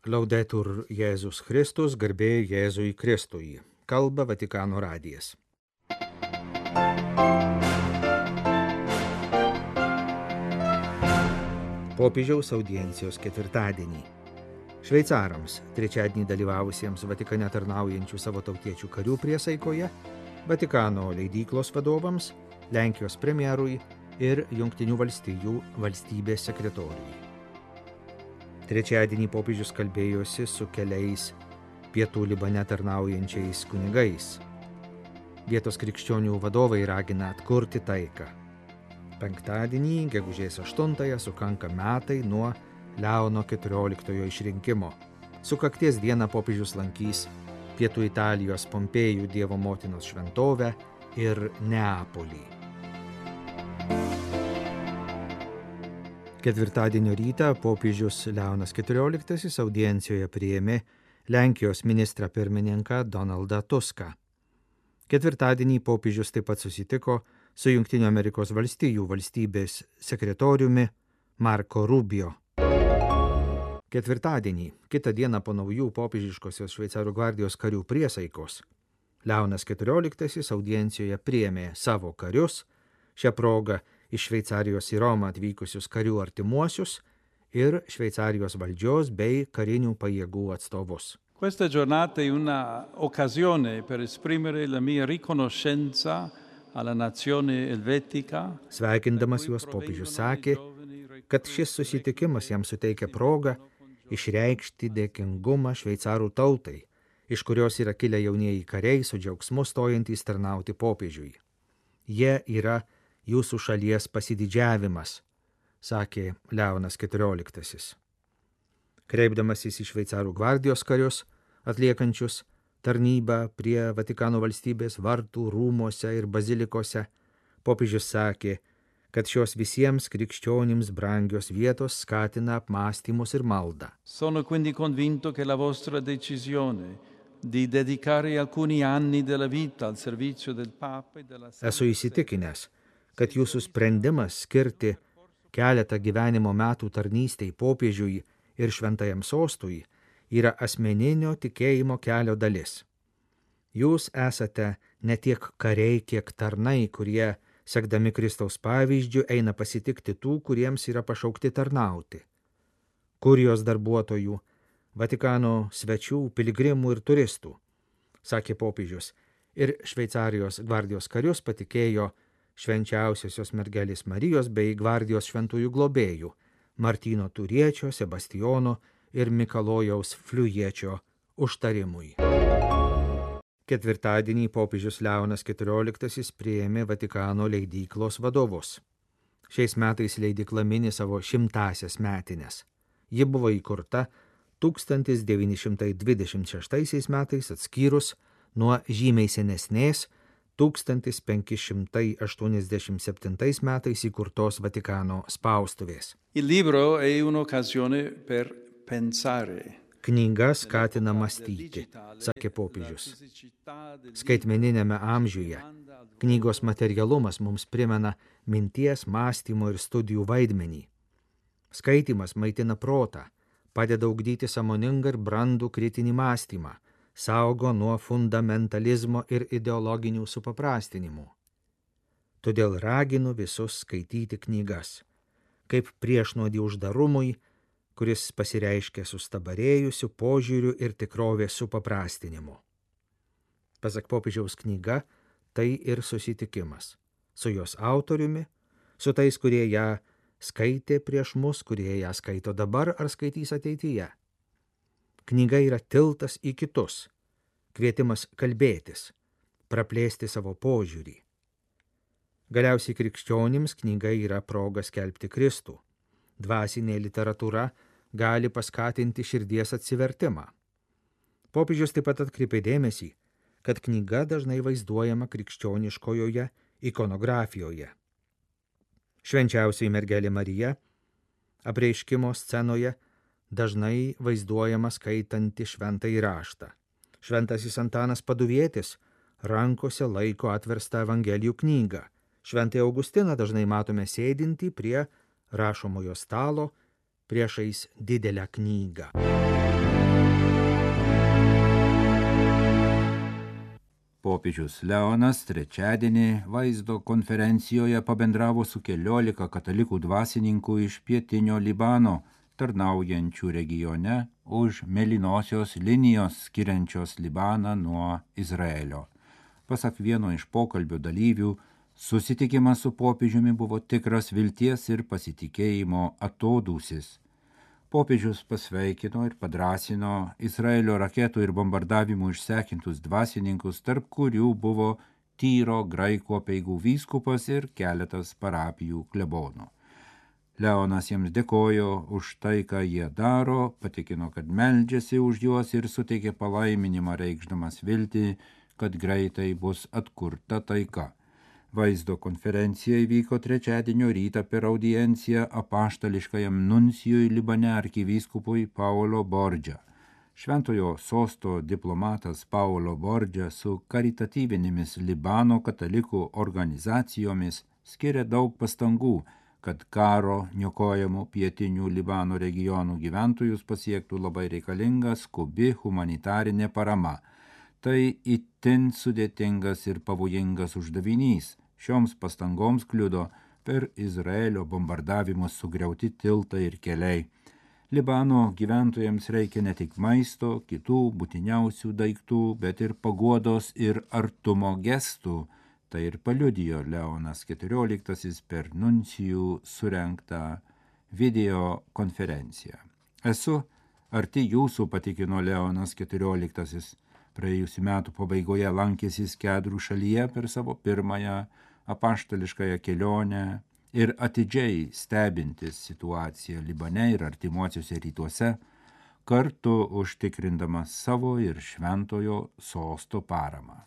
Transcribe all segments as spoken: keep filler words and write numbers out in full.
Laudetur Jėzus Kristus, garbė Jėzui Kristui. Kalba Vatikano radijas. Popiežiaus audiencijos ketvirtadienį. Šveicarams, trečiadienį dalyvavusiems Vatikane tarnaujančių savo tautiečių karių priesaikoje, Vatikano leidyklos vadovams, Lenkijos premjerui ir Jungtinių valstijų valstybės sekretoriui. Trečiadienį popiežius kalbėjosi su keliais pietų Libane tarnaujančiais kunigais. Vietos krikščionių vadovai ragina atkurti taiką. Penktadienį, gegužės aštuntąją, sukanka metai nuo Leono keturioliktojo išrinkimo. Sukakties dieną popiežius lankys pietų Italijos Pompėjų Dievo motinos šventovę ir Neapolį. Ketvirtadienio rytą popiežius Leonas keturioliktasis audiencijoje priėmė Lenkijos ministrą pirmininką Donaldą Tuską. Ketvirtadienį popiežius taip pat susitiko su Jungtinių Amerikos valstijų valstybės sekretoriumi Marco Rubio. Ketvirtadienį, kitą dieną po naujų popiežiškosios Šveicarų gvardijos karių priesaikos, Leonas keturioliktasis audiencijoje priėmė savo karius, šią progą iš Šveicarijos į Romą atvykusius karių artimuosius ir Šveicarijos valdžios bei karinių pajėgų atstovus. Questa giornata è una occasione per esprimere la mia riconoscenza alla nazione elvetica. Sveikindamas juos popiežius sakė, kad šis susitikimas jam suteikia progą išreikšti dėkingumą šveicarų tautai, iš kurios yra kilę jaunieji kariai su džiaugsmu stojantys tarnauti popiežiui. Jie yra jūsų šalies pasididžiavimas, sakė Leonas keturioliktasis. Kreipdamasis į Šveicarų gvardijos karius, atliekančius tarnybą prie Vatikano valstybės vartų, rūmuose ir bazilikose, popiežius sakė, kad šios visiems krikščionims brangios vietos skatina apmąstymus ir maldą. Sono quindi convinto che la vostra decisione di dedicare alcuni anni della vita al servizio del Papa e della Esu įsitikinęs, kad jūsų sprendimas skirti keletą gyvenimo metų tarnystei popiežiui ir šventajam sostui yra asmeninio tikėjimo kelio dalis. Jūs esate ne tiek kariai, kiek tarnai, kurie, sekdami Kristaus pavyzdžiu, eina pasitikti tų, kuriems yra pašaukti tarnauti. Kurijos darbuotojų, Vatikano svečių, piligrimų ir turistų, sakė popiežius, ir Šveicarijos gvardijos karius patikėjo švenčiausiosios mergelės Marijos bei gvardijos šventųjų globėjų Martyno Turiečio, Sebastijono ir Mikalojaus Fliujiečio užtarimui. Ketvirtadienį popiežius Leonas keturioliktasis priėmė Vatikano leidyklos vadovus. Šiais metais leidykla mini savo šimtąsias metines. Ji buvo įkurta tūkstantis devyni šimtai dvidešimt šeštaisiais metais atskyrus nuo žymiai senesnės tūkstantis penki šimtai aštuoniasdešimt septintais metais įkurtos Vatikano spaustuvės. Il libro è un'occasione per pensare. Knyga skatina mąstyti, sakė popiežius. Skaitmeniniame amžiuje knygos materialumas mums primena minties, mąstymo ir studijų vaidmenį. Skaitymas maitina protą, padeda ugdyti sąmoningą ir brandų kritinį mąstymą, saugo nuo fundamentalizmo ir ideologinių supaprastinimų. Todėl raginu visus skaityti knygas, kaip priešnuodį uždarumui, kuris pasireiškia sustabarėjusiu požiūriu ir tikrovės supaprastinimu. Pasak popiežiaus knyga, tai ir susitikimas su jos autoriumi, su tais, kurie ją skaitė prieš mus, kurie ją skaito dabar ar skaitys ateityje. Knyga yra tiltas į kitus, kvietimas kalbėtis, praplėsti savo požiūrį. Galiausiai krikščionims knyga yra proga skelbti Kristų. Dvasinė literatūra gali paskatinti širdies atsivertimą. Popiežius taip pat atkreipė dėmesį, kad knyga dažnai vaizduojama krikščioniškojoje ikonografijoje. Švenčiausioji mergelė Marija apreiškimo scenoje dažnai vaizduojama skaitanti šventąjį raštą. Šventasis Antanas Paduvietis rankose laiko atverstą Evangelijų knygą. Šventąjį Augustiną dažnai matome sėdintį prie rašomojo stalo priešais didelę knygą. Popiežius Leonas trečiadienį vaizdo konferencijoje pabendravo su keliolika katalikų dvasininkų iš pietinio Libano, tarnaujančių regione už mėlynosios linijos skiriančios Libaną nuo Izraelio. Pasak vieno iš pokalbio dalyvių, susitikimas su popiežiumi buvo tikras vilties ir pasitikėjimo atodūsis. Popiežius pasveikino ir padrąsino Izraelio raketų ir bombardavimų išsekintus dvasininkus, tarp kurių buvo Tyro graikų apeigų vyskupas ir keletas parapijų klebonų. Leonas jiems dėkojo už tai, ką jie daro, patikino, kad meldžiasi už juos ir suteikė palaiminimą, reikšdamas viltį, kad greitai bus atkurta taika. Vaizdo konferencija įvyko trečiadienio rytą per audienciją apaštališkajam nuncijui Libane arkivyskupui Paolo Borgia. Šventojo sosto diplomatas Paolo Borgia su karitatyvinėmis Libano katalikų organizacijomis skiria daug pastangų, kad karo niokojamų pietinių Libano regionų gyventojus pasiektų labai reikalinga skubi humanitarinė parama. Tai itin sudėtingas ir pavojingas uždavinys. Šioms pastangoms kliudo per Izraelio bombardavimus sugriauti tiltai ir keliai. Libano gyventojams reikia ne tik maisto, kitų būtiniausių daiktų, bet ir paguodos ir artumo gestų. Tai ir paliudijo Leonas keturioliktasis per nuncijų surengtą video konferenciją. Esu arti jūsų, patikino Leonas keturioliktasis. Praėjusių metų pabaigoje lankėsi Kedrų šalyje per savo pirmąją apaštališkąją kelionę ir atidžiai stebintis situaciją Libane ir artimuosiuose rytuose, kartu užtikrindamas savo ir šventojo sosto paramą.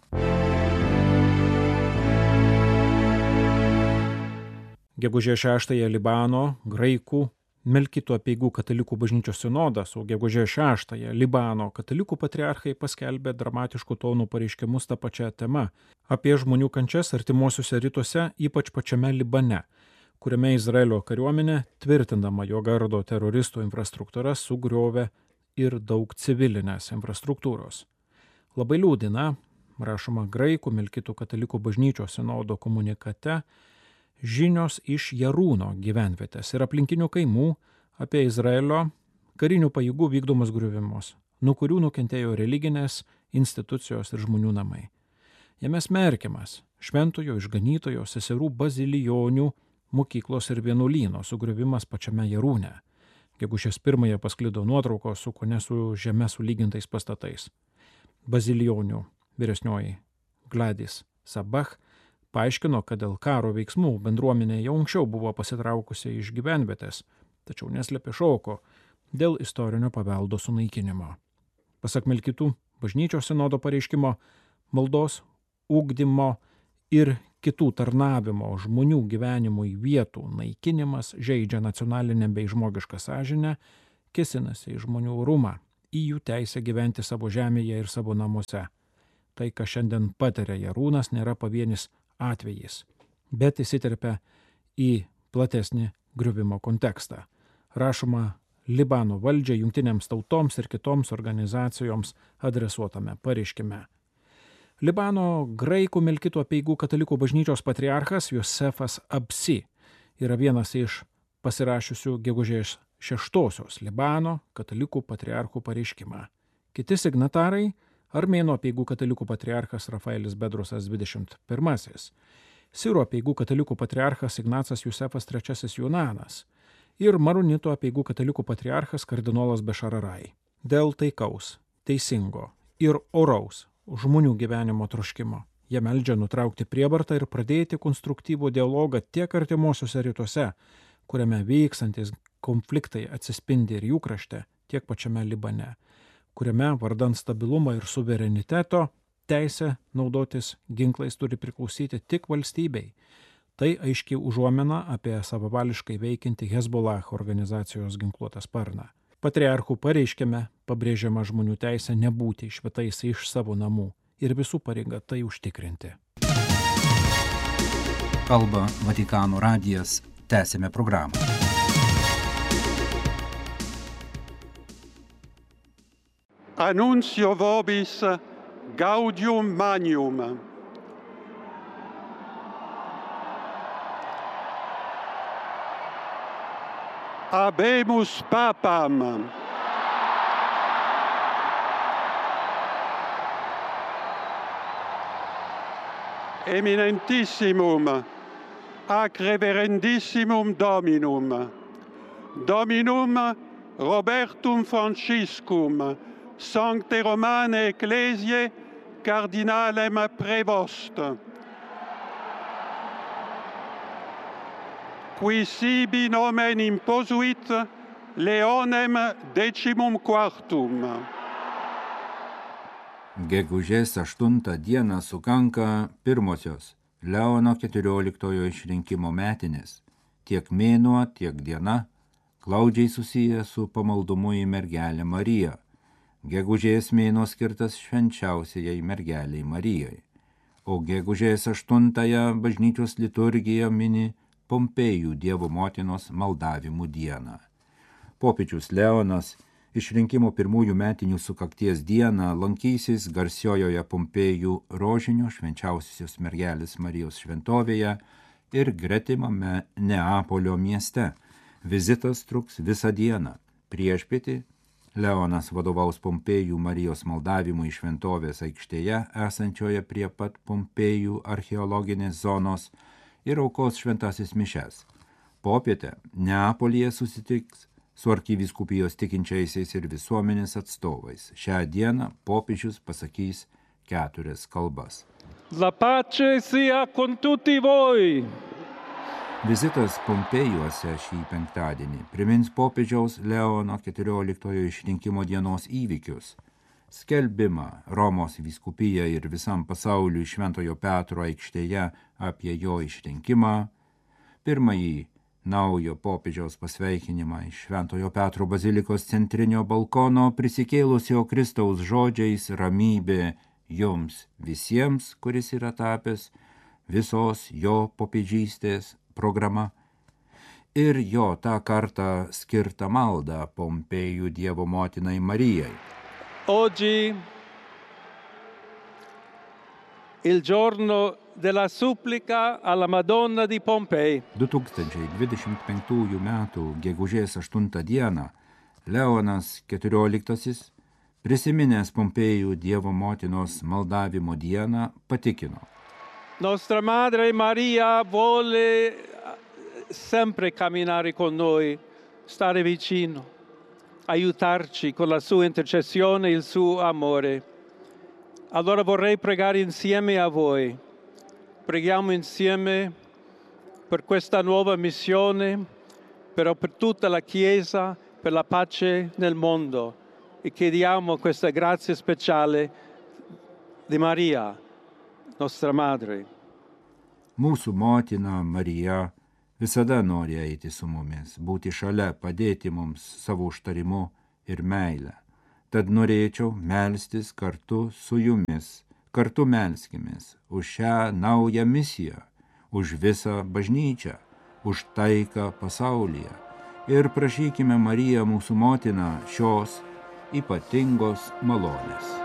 Gegužės šeštąją Libano graikų Melkito apeigų katalikų bažnyčios sinodas, o gegužės šeštąją Libano katalikų patriarchai paskelbė dramatiškų tonų pareiškimus tą pačią temą apie žmonių kančias artimuosiuose rytuose, ypač pačiame Libane, kuriame Izraelio kariuomenė, tvirtindama jo gardo teroristų infrastruktūras, sugriovė ir daug civilinės infrastruktūros. Labai liūdina, rašoma graikų Melkito katalikų bažnyčios sinodo komunikate, žinios iš Jarūno gyvenvietės ir aplinkinių kaimų apie Izraelio karinių pajėgų vykdomus griuvimus, nuo kurių nukentėjo religinės institucijos ir žmonių namai. Jame smerkiamas šventojo išganytojo seserų bazilijonių mokyklos ir vienuolyno sugriuvimas pačiame Jarūne. Gegužės pirmąją pasklido nuotraukos su kone su žeme sulygintais pastatais. Bazilijonių vyresnioji Gladys Sabach paaiškino, kad dėl karo veiksmų bendruomenė jau anksčiau buvo pasitraukusi iš gyvenvietės, tačiau neslėpė šoko dėl istorinio paveldo sunaikinimo. Pasak Melkitų bažnyčios sinodo pareiškimo, maldos, ugdymo ir kitų tarnavimo žmonių gyvenimui vietų naikinimas žeidžia nacionalinę bei žmogišką sąžinę, kėsinasi į žmonių orumą, į jų teisę gyventi savo žemėje ir savo namuose. Tai, ką šiandien patiria Jarūnas, nėra pavienis atvejais, bet įsiterpia į platesnį griuvimo kontekstą. Rašoma Libano valdžia jungtinėms tautoms ir kitoms organizacijoms adresuotame pareiškime. Libano graikų Melkito apeigų katalikų bažnyčios patriarchas Josefas Absi yra vienas iš pasirašiusių gegužės šeštosios Libano katalikų patriarchų pareiškimą. Kiti signatarai Armėnų apeigų katalikų patriarchas Rafaelis Bedrosas dvidešimt pirmasis, Siro apeigų katalikų patriarchas Ignacas Jusefas trečiasis Junanas ir Maronitų apeigų katalikų patriarchas kardinolas Bešararai. Dėl taikaus, teisingo ir oraus žmonių gyvenimo troškimo. Jie meldžia nutraukti prievartą ir pradėti konstruktyvų dialogą tiek artimuosiuose rytuose, kuriame vykstantis konfliktai atsispindi ir jų krašte, tiek pačiame Libane, kuriame vardant stabilumo ir suvereniteto teisė naudotis ginklais turi priklausyti tik valstybei. Tai aiškiai užuomina apie savavališkai veikiantį Hezbollah organizacijos ginkluotą sparną. Patriarchų pareiškime pabrėžiama žmonių teisė nebūti išvetais iš savo namų ir visų pareiga tai užtikrinti. Kalba Vatikano radijas, tęsime programą. Annuncio vobis gaudium magnum. Habemus papam. Eminentissimum, ac reverendissimum Dominum, Dominum Robertum Franciscum, Sancte Romane Ecclesiae, Cardinalem Prevost, qui sibi nomen imposuit Leonem decimum quartum. Gegužės aštuntą dieną sukanka pirmosios Leono keturioliktojo išrinkimo metinės. Tiek mėnuo, tiek diena glaudžiai susiję su pamaldumu į mergelę Mariją. Gegužės mėnuo skirtas švenčiausiajai mergeliai Marijai. O gegužės aštuntąją bažnyčios liturgija mini Pompėjų Dievo motinos maldavimų dieną. Popiežius Leonas išrinkimo pirmųjų metinių sukakties dieną lankysis garsiojoje Pompėjų rožinio švenčiausiosios mergelės Marijos šventovėje ir gretimame Neapolio mieste. Vizitas truks visą dieną. Priešpietį Leonas vadovaus Pompėjų Marijos maldavimui šventovės aikštėje esančioje prie pat Pompėjų archeologinės zonos ir aukos šventasis mišes. Popietę Neapolyje susitiks su arkivyskupijos tikinčiaisiais ir visuomenės atstovais. Šią dieną popiežius pasakys keturias kalbas. La pace sia con tutti voi. Vizitas Pompėjuose šį penktadienį primins popiežiaus Leono keturioliktojo išrinkimo dienos įvykius. Skelbimą Romos vyskupija ir visam pasauliui Šventojo Petro aikštėje apie jo išrinkimą, pirmąjį naujo popiežiaus pasveikinimą iš Šventojo Petro bazilikos centrinio balkono prisikėlusio Kristaus žodžiais ramybė jums visiems, kuris yra tapęs visos jo popiežystės programa, ir jo tą kartą skirtą maldą Pompėjų Dievo motinai Marijai. Oggi il giorno della supplica alla Madonna di Pompei. du tūkstančiai dvidešimt penktųjų metų gegužės aštuntą dieną Leonas keturioliktasis, prisiminęs Pompėjų Dievo motinos maldavimo dieną, patikino. Nostra Madre Maria vuole sempre camminare con noi, stare vicino, aiutarci con la sua intercessione e il suo amore. Allora vorrei pregare insieme a voi. Preghiamo insieme per questa nuova missione, però per tutta la Chiesa, per la pace nel mondo, e chiediamo questa grazia speciale di Maria, nostra Madre. Mūsų motina Marija visada nori eiti su mumis, būti šalia, padėti mums savo užtarimu ir meilę. Tad norėčiau melstis kartu su jumis, kartu melskimės už šią naują misiją, už visą bažnyčią, už taiką pasaulyje ir prašykime Mariją mūsų motiną šios ypatingos malonės.